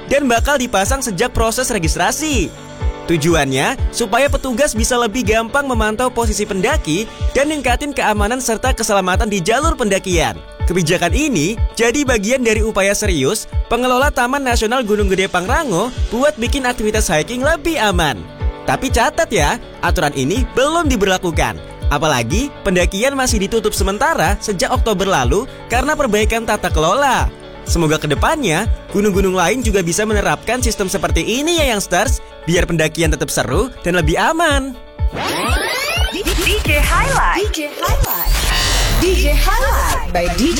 dan bakal dipasang sejak proses registrasi. Tujuannya supaya petugas bisa lebih gampang memantau posisi pendaki dan ningkatin keamanan serta keselamatan di jalur pendakian. Kebijakan ini jadi bagian dari upaya serius pengelola Taman Nasional Gunung Gede Pangrango buat bikin aktivitas hiking lebih aman. Tapi catat ya, aturan ini belum diberlakukan. Apalagi pendakian masih ditutup sementara sejak Oktober lalu karena perbaikan tata kelola. Semoga kedepannya gunung-gunung lain juga bisa menerapkan sistem seperti ini ya youngsters, biar pendakian tetap seru dan lebih aman. DJ Highlight by DJ